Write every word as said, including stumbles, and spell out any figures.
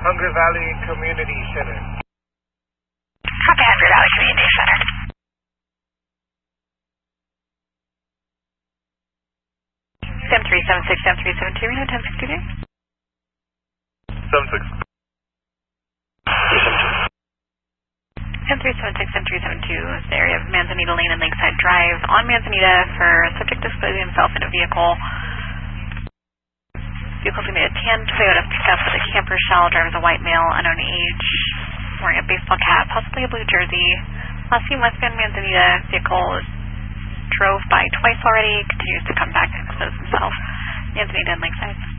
Hunger Valley Community Center. Copy, Hunger Valley Community Center. seven three seven six, seven three seven two, Reno ten sixty-two. seven six. seven three seven six, seven three seven two is the area of Manzanita Lane and Lakeside Drive on Manzanita for a subject disclosing himself in a vehicle. Vehicle's going to be a tan Toyota pickup with a camper shell. Driver is a white male, unknown age, wearing a baseball cap, possibly a blue jersey. Last seen westbound Manzanita. Vehicle is drove by twice already, continues to come back and expose himself. Manzanita and Lakeside.